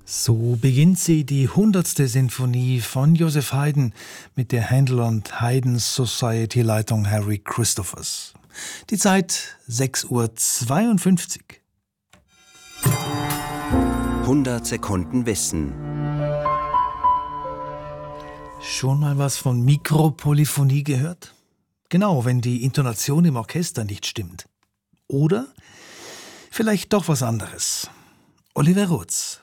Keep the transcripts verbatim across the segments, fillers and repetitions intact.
So beginnt sie, die hundertste Sinfonie von Joseph Haydn mit der Handel und Haydn Society Leitung Harry Christophers. Die Zeit sechs Uhr zweiundfünfzig. hundert Sekunden Wissen. Schon mal was von Mikropolyphonie gehört? Genau, wenn die Intonation im Orchester nicht stimmt. Oder vielleicht doch was anderes. Oliver Rutz.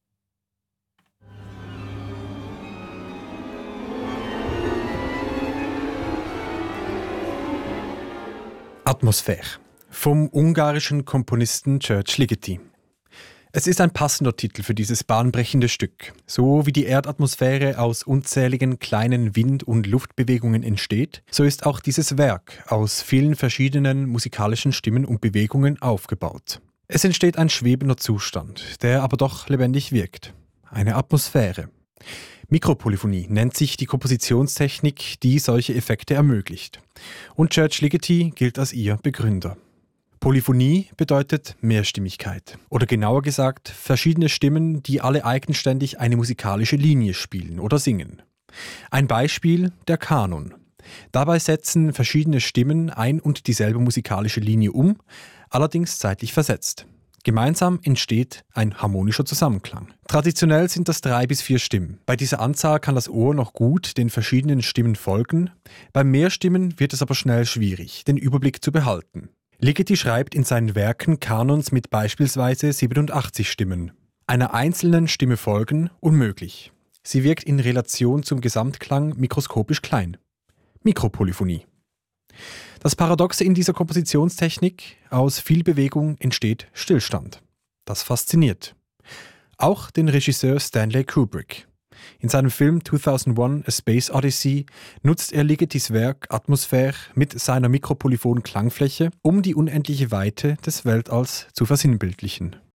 Atmosphäre vom ungarischen Komponisten György Ligeti. Es ist ein passender Titel für dieses bahnbrechende Stück. So wie die Erdatmosphäre aus unzähligen kleinen Wind- und Luftbewegungen entsteht, so ist auch dieses Werk aus vielen verschiedenen musikalischen Stimmen und Bewegungen aufgebaut. Es entsteht ein schwebender Zustand, der aber doch lebendig wirkt. Eine Atmosphäre. Mikropolyphonie nennt sich die Kompositionstechnik, die solche Effekte ermöglicht. Und György Ligeti gilt als ihr Begründer. Polyphonie bedeutet Mehrstimmigkeit. Oder genauer gesagt, verschiedene Stimmen, die alle eigenständig eine musikalische Linie spielen oder singen. Ein Beispiel, der Kanon. Dabei setzen verschiedene Stimmen ein und dieselbe musikalische Linie um, allerdings zeitlich versetzt. Gemeinsam entsteht ein harmonischer Zusammenklang. Traditionell sind das drei bis vier Stimmen. Bei dieser Anzahl kann das Ohr noch gut den verschiedenen Stimmen folgen. Bei mehr Stimmen wird es aber schnell schwierig, den Überblick zu behalten. Ligeti schreibt in seinen Werken Kanons mit beispielsweise siebenundachtzig Stimmen. Einer einzelnen Stimme folgen unmöglich. Sie wirkt in Relation zum Gesamtklang mikroskopisch klein. Mikropolyphonie. Das Paradoxe in dieser Kompositionstechnik: aus viel Bewegung entsteht Stillstand. Das fasziniert. Auch den Regisseur Stanley Kubrick. In seinem Film zweitausendeins A Space Odyssey nutzt er Ligetis Werk Atmosphäre mit seiner mikropolyphonen Klangfläche, um die unendliche Weite des Weltalls zu versinnbildlichen.